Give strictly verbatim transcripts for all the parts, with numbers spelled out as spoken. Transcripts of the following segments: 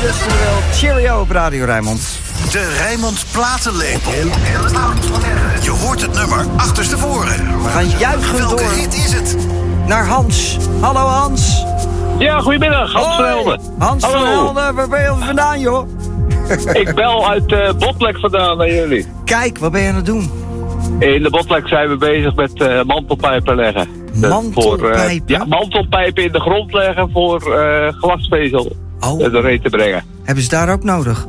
Oftewel, cheerio op Radio Rijnmond. De Rijnmond Platenlepel. Je hoort het nummer achterstevoren. We gaan juichen Welke door hit is het? naar Hans. Hallo Hans. Ja, goedemiddag, Hans van Helden. Hans Hallo. van Helden, waar ben je vandaan, joh? Ik bel uit uh, Botlek vandaan naar jullie. Kijk, wat ben je aan het doen? In de Botlek zijn we bezig met uh, mantelpijpen leggen. Dat Mantelpijpen? Voor, uh, ja, mantelpijpen in de grond leggen voor uh, glasvezel Oh. uh, erin te brengen. Hebben ze daar ook nodig?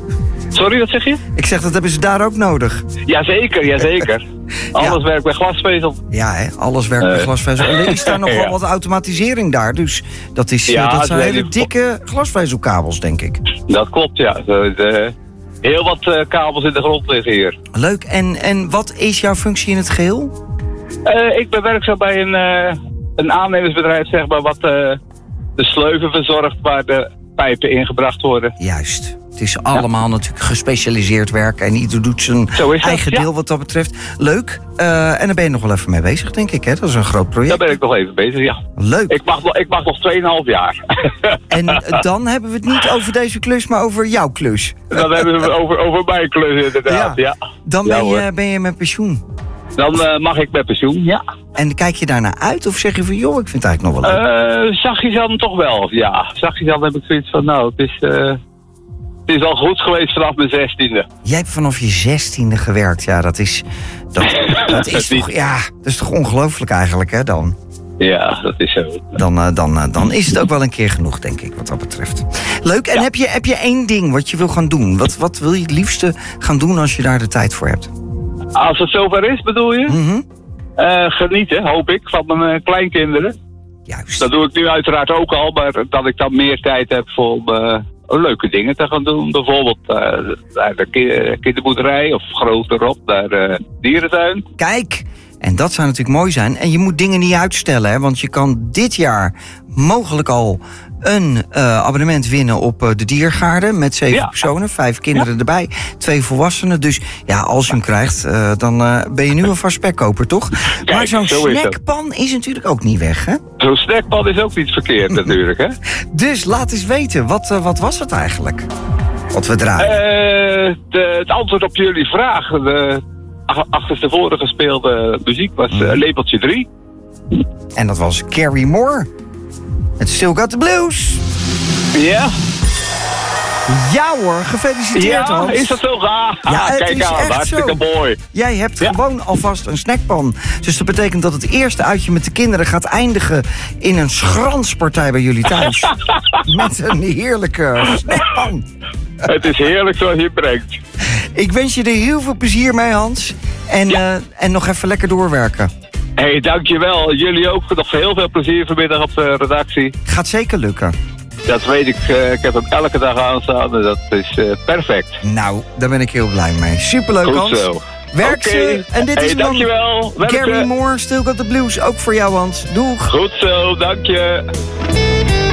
Sorry, wat zeg je? Ik zeg, dat hebben ze daar ook nodig. Jazeker, jazeker. Alles Ja. werkt bij glasvezel. Ja, hè? Alles werkt Uh, met glasvezel. En er is daar nog wel ja. wat automatisering daar. Dus dat, is, Ja, uh, dat zijn nee, hele die- dikke glasvezelkabels, denk ik. Dat klopt, ja. De, de, heel wat uh, kabels in de grond liggen hier. Leuk. En, en wat is jouw functie in het geheel? Uh, ik ben werkzaam bij een, uh, een aannemersbedrijf, zeg maar, wat uh, de sleuven verzorgt waar de pijpen ingebracht worden. Juist. Het is allemaal natuurlijk gespecialiseerd werk. En ieder doet zijn Zo is dat, eigen ja. deel wat dat betreft. Leuk. Uh, en daar ben je nog wel even mee bezig, denk ik. Hè? Dat is een groot project. Daar ben ik nog even bezig, ja. Leuk. Ik mag, nog- ik mag nog twee komma vijf jaar. En uh, dan hebben we het niet over deze klus, maar over jouw klus. Dan hebben we het over, over mijn klus inderdaad, ja. Dan Ja, ben, hoor. je, ben je met pensioen. Dan uh, mag ik met pensioen, ja. En kijk je daarna uit of zeg je van... joh, ik vind het eigenlijk nog wel leuk. Uh, zachtjes dan toch wel, ja. Zachtjes dan heb ik zoiets van, nou, het is, uh, het is al goed geweest vanaf mijn zestiende. Jij hebt vanaf je zestiende gewerkt. Ja, dat is... Dat, dat is toch... Ja, dat is toch ongelooflijk eigenlijk, hè, dan? Ja, dat is zo. Dan, uh, dan, uh, dan is het ook wel een keer genoeg, denk ik, wat dat betreft. Leuk. En Ja. heb, je, heb je één ding wat je wil gaan doen? Wat, wat wil je het liefste gaan doen als je daar de tijd voor hebt? Als het zover is, bedoel je? Mhm. Uh, genieten, hoop ik, van mijn uh, kleinkinderen. Juist. Dat doe ik nu uiteraard ook al, maar dat ik dan meer tijd heb voor uh, leuke dingen te gaan doen. Bijvoorbeeld uh, naar de ki- kinderboerderij of groterop, naar de dierentuin. Kijk, en dat zou natuurlijk mooi zijn. En je moet dingen niet uitstellen, hè? Want je kan dit jaar mogelijk al een uh, abonnement winnen op uh, de diergaarden met zeven Ja. personen, vijf kinderen erbij, twee volwassenen. Dus ja, als je hem krijgt, uh, dan uh, ben je nu een vast spekkoper, toch? Kijk, maar zo'n zo is het. snackpan is natuurlijk ook niet weg, hè? Zo'n snackpan is ook niet verkeerd natuurlijk, hè? Dus laat eens weten, wat, uh, wat was het eigenlijk? Wat we draaien. Uh, de, het antwoord op jullie vraag, de ach- achterstevoren gespeelde muziek was uh, lepeltje drie. En dat was Carrie Moore. Het Still Got the Blues. Ja? Ja hoor, gefeliciteerd Ja, Hans. is dat zo? Ah, Ja, het kijk is aan, echt hartstikke zo. mooi. Jij hebt Ja. gewoon alvast een snackpan. Dus dat betekent dat het eerste uitje met de kinderen gaat eindigen in een schranspartij bij jullie thuis. Met een heerlijke snackpan. Het is heerlijk zoals je het brengt. Ik wens je er heel veel plezier mee, Hans. En, Ja. uh, en nog even lekker doorwerken. Hé, hey, dankjewel. Jullie ook nog heel veel plezier vanmiddag op de redactie. Gaat zeker lukken. Dat weet ik. Uh, ik heb hem elke dag aanstaan en dat is uh, perfect. Nou, daar ben ik heel blij mee. Superleuk, Goed Hans. zo. Werk Oké. ze. En dit Hey, is dan dankjewel. Werk Carrie ze. Moore, Still Got the Blues. Ook voor jou, Hans. Doeg. Goed zo, dank je.